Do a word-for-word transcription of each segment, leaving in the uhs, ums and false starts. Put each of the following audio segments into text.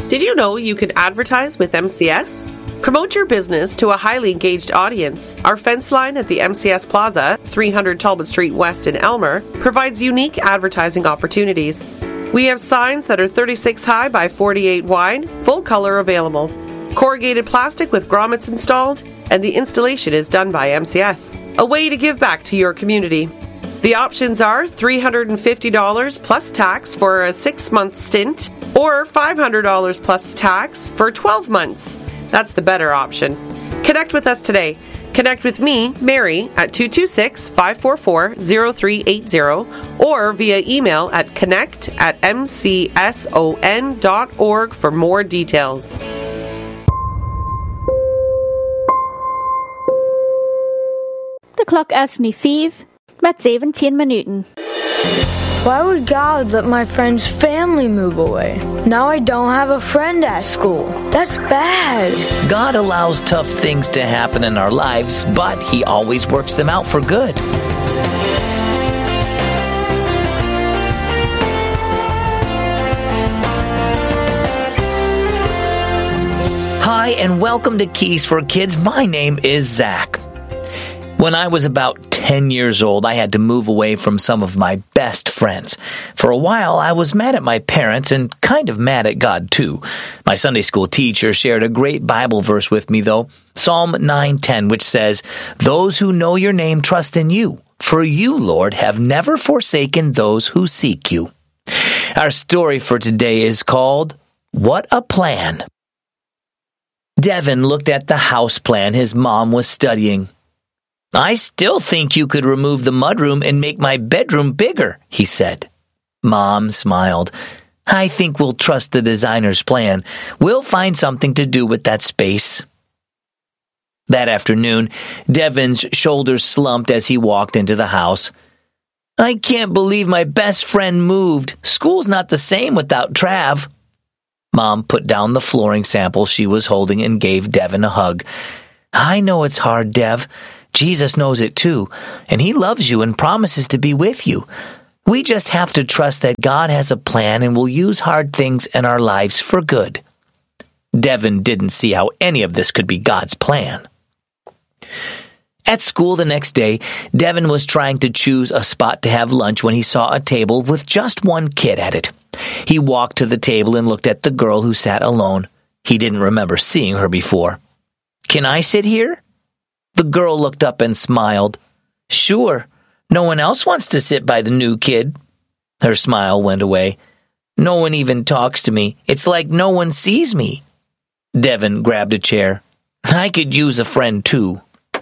Did you know you can advertise with M C S? Promote your business to a highly engaged audience. Our fence line at the M C S Plaza, three hundred Talbot Street West in Elmer, provides unique advertising opportunities. We have signs that are thirty-six high by forty-eight wide, full color available. Corrugated plastic with grommets installed, and the installation is done by M C S. A way to give back to your community. The options are three hundred fifty dollars plus tax for a six-month stint, or five hundred dollars plus tax for twelve months. That's the better option. Connect with us today. Connect with me, Mary, at two two six, five four four, zero three eight zero or via email at connect at m c s o n dot org for more details. De klok er snart five med seventeen minuten. Why would God let my friend's family move away? Now I don't have a friend at school. That's bad. God allows tough things to happen in our lives, but He always works them out for good. Hi, and welcome to Keys for Kids. My name is Zach. When I was about ten years old, I had to move away from some of my best friends. For a while, I was mad at my parents and kind of mad at God, too. My Sunday school teacher shared a great Bible verse with me, though, Psalm nine ten, which says, "Those who know your name trust in you, for you, Lord, have never forsaken those who seek you." Our story for today is called, What a Plan. Devin looked at the house plan his mom was studying. "I still think you could remove the mudroom and make my bedroom bigger," he said. Mom smiled. "I think we'll trust the designer's plan. We'll find something to do with that space." That afternoon, Devin's shoulders slumped as he walked into the house. "I can't believe my best friend moved. School's not the same without Trav." Mom put down the flooring sample she was holding and gave Devin a hug. "I know it's hard, Dev. Jesus knows it too, and He loves you and promises to be with you. We just have to trust that God has a plan and will use hard things in our lives for good." Devin didn't see how any of this could be God's plan. At school the next day, Devin was trying to choose a spot to have lunch when he saw a table with just one kid at it. He walked to the table and looked at the girl who sat alone. He didn't remember seeing her before. "Can I sit here?" The girl looked up and smiled. "Sure. No one else wants to sit by the new kid." Her smile went away. "No one even talks to me. It's like no one sees me." Devin grabbed a chair. "I could use a friend too."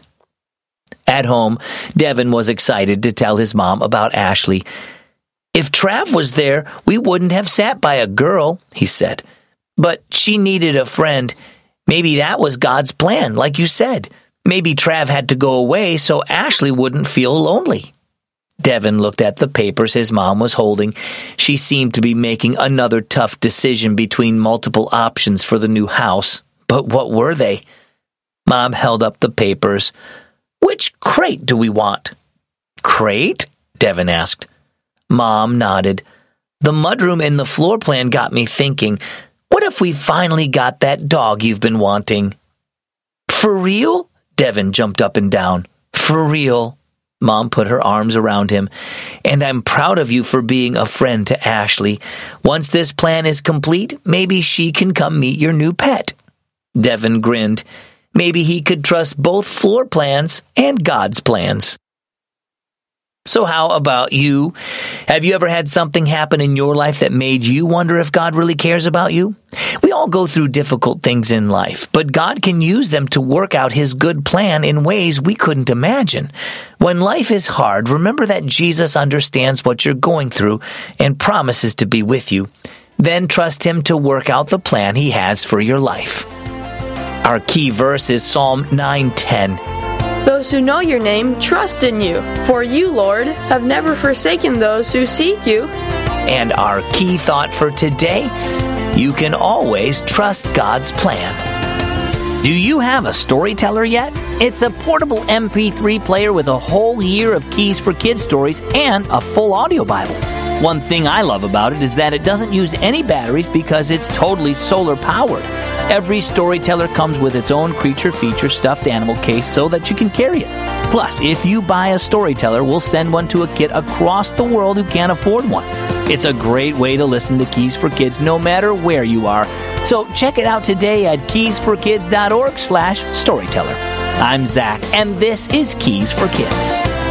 At home, Devin was excited to tell his mom about Ashley. "If Trav was there, we wouldn't have sat by a girl," he said. "But she needed a friend. Maybe that was God's plan, like you said. Maybe Trav had to go away so Ashley wouldn't feel lonely." Devin looked at the papers his mom was holding. She seemed to be making another tough decision between multiple options for the new house. But what were they? Mom held up the papers. "Which crate do we want?" "Crate?" Devin asked. Mom nodded. "The mudroom in the floor plan got me thinking. What if we finally got that dog you've been wanting?" "For real?" Devin jumped up and down. "For real." Mom put her arms around him. "And I'm proud of you for being a friend to Ashley. Once this plan is complete, maybe she can come meet your new pet." Devin grinned. Maybe he could trust both floor plans and God's plans. So how about you? Have you ever had something happen in your life that made you wonder if God really cares about you? We all go through difficult things in life, but God can use them to work out His good plan in ways we couldn't imagine. When life is hard, remember that Jesus understands what you're going through and promises to be with you. Then trust Him to work out the plan He has for your life. Our key verse is Psalm nine ten. Those who know your name trust in you, for you, Lord, have never forsaken those who seek you. And our key thought for today, you can always trust God's plan. Do you have a storyteller yet? It's a portable M P three player with a whole year of Keys for Kids stories and a full audio Bible. One thing I love about it is that it doesn't use any batteries because it's totally solar powered. Every storyteller comes with its own creature feature stuffed animal case so that you can carry it. Plus, if you buy a storyteller, we'll send one to a kid across the world who can't afford one. It's a great way to listen to Keys for Kids no matter where you are. So check it out today at keys for kids dot org slash storyteller. I'm Zach, and this is Keys for Kids.